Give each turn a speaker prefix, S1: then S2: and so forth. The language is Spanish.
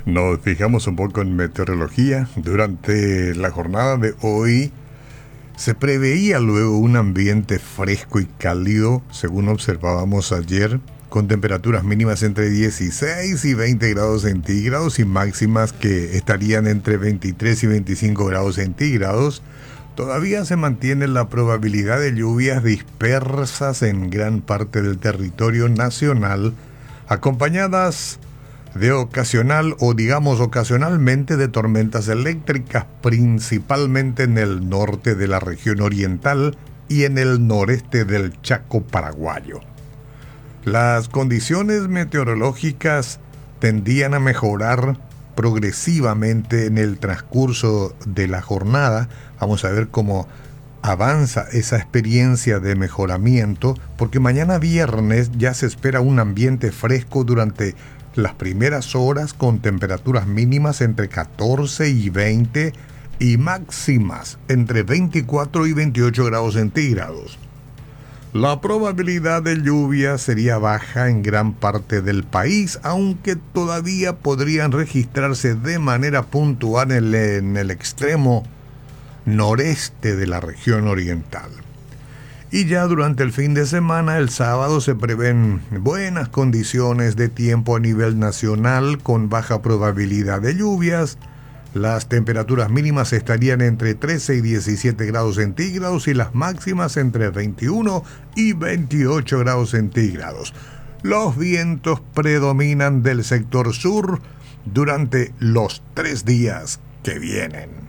S1: Nos fijamos un poco en meteorología. Durante la jornada de hoy se preveía luego un ambiente fresco y cálido, según observábamos ayer, con temperaturas mínimas entre 16 y 20 grados centígrados y máximas que estarían entre 23 y 25 grados centígrados. Todavía se mantiene la probabilidad de lluvias dispersas en gran parte del territorio nacional, acompañadas de ocasionalmente de tormentas eléctricas, principalmente en el norte de la región oriental y en el noreste del Chaco paraguayo. Las condiciones meteorológicas tendían a mejorar progresivamente en el transcurso de la jornada. Vamos a ver cómo avanza esa experiencia de mejoramiento, porque mañana viernes ya se espera un ambiente fresco durante las primeras horas, con temperaturas mínimas entre 14 y 20 y máximas entre 24 y 28 grados centígrados. La probabilidad de lluvia sería baja en gran parte del país, aunque todavía podrían registrarse de manera puntual en el extremo noreste de la región oriental. Y ya durante el fin de semana, el sábado, se prevén buenas condiciones de tiempo a nivel nacional, con baja probabilidad de lluvias. Las temperaturas mínimas estarían entre 13 y 17 grados centígrados y las máximas entre 21 y 28 grados centígrados. Los vientos predominan del sector sur durante los 3 días que vienen.